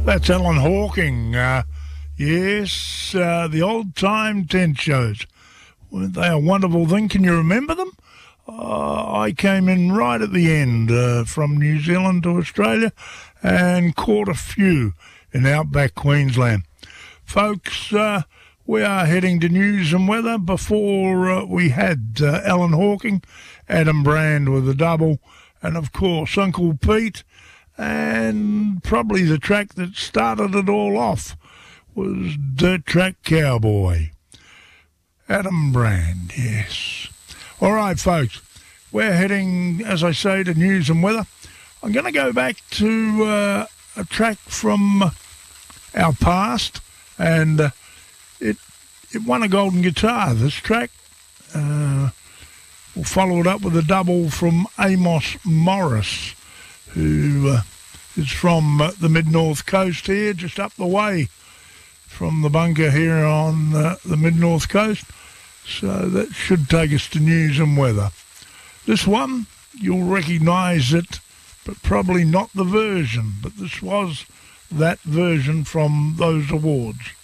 That's Alan Hawking. Yes, the old-time tent shows. Weren't they a wonderful thing? Can you remember them? I came in right at the end from New Zealand to Australia and caught a few in outback Queensland. Folks, we are heading to news and weather. Before we had Alan Hawking, Adam Brand with a double, and of course Uncle Pete. And probably the track that started it all off was Dirt Track Cowboy. Adam Brand, yes. All right, folks, we're heading, as I say, to news and weather. I'm going to go back to a track from our past, and it won a golden guitar, this track. We'll follow it up with a double from Amos Morris, who is from the mid-north coast here, just up the way from the bunker here on the mid-north coast. So that should take us to news and weather. This one, you'll recognise it, but probably not the version, but this was that version from those awards.